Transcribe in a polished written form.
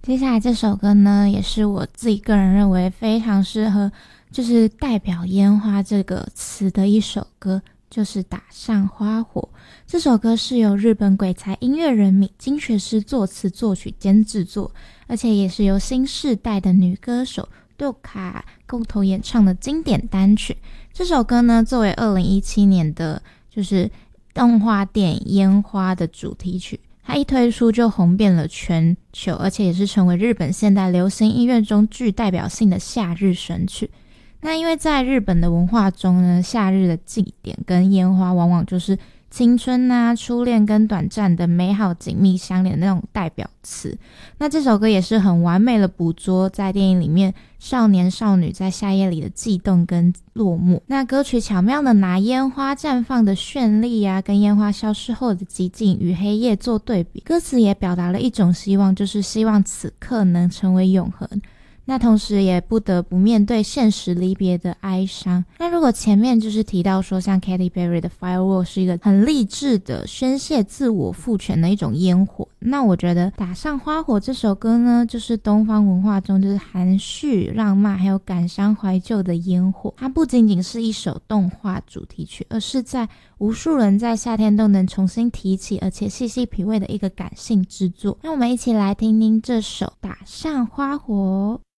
接下来这首歌呢，也是我自己个人认为非常适合就是代表烟花这个词的一首歌，就是打上花火。这首歌是由日本鬼才音乐人米津玄师作词作曲兼制作，而且也是由新世代的女歌手杜卡共同演唱的经典单曲。这首歌呢，作为2017年的就是动画电影《烟花》的主题曲，它一推出就红遍了全球，而且也是成为日本现代流行音乐中具代表性的夏日神曲。那因为在日本的文化中呢，夏日的祭典跟烟花往往就是青春啊、初恋跟短暂的美好紧密相连的那种代表词。那这首歌也是很完美的捕捉在电影里面少年少女在夏夜里的悸动跟落寞。那歌曲巧妙的拿烟花绽放的绚丽啊，跟烟花消失后的寂静与黑夜做对比，歌词也表达了一种希望，就是希望此刻能成为永恒。那同时也不得不面对现实离别的哀伤。那如果前面就是提到说像 Katy Perry 的 Firework 是一个很励志的宣泄自我赋权的一种烟火，那我觉得打上花火这首歌呢，就是东方文化中就是含蓄浪漫还有感伤怀旧的烟火。它不仅仅是一首动画主题曲，而是在无数人在夏天都能重新提起而且细细品味的一个感性之作。让我们一起来听听这首打上花火。